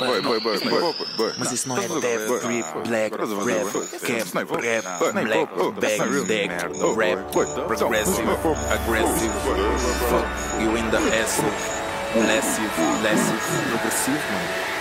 Mas isso não é death, grip, black, rap, cap, rap, black, bag, deck, rap, progressive, aggressive, fuck you in the ass, massive, progressive, mano.